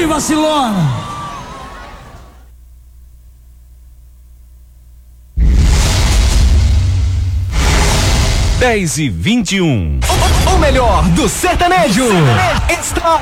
aí, vacilona. 10h21. O melhor do sertanejo está